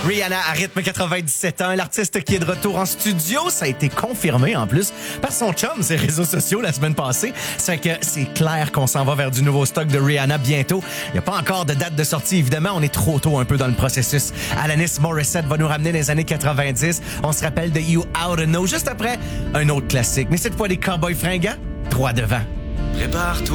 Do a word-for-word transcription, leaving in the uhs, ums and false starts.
Rihanna à rythme quatre-vingt-dix-sept ans, l'artiste qui est de retour en studio, ça a été confirmé en plus par son chum, ses réseaux sociaux la semaine passée. C'est que c'est clair qu'on s'en va vers du nouveau stock de Rihanna bientôt. Il n'y a pas encore de date de sortie, évidemment, on est trop tôt un peu dans le processus. Alanis Morissette va nous ramener les années quatre-vingt-dix. On se rappelle de You Oughta Know juste après un autre classique, mais cette fois des Cowboys fringants, droit devant. Prépare-toi.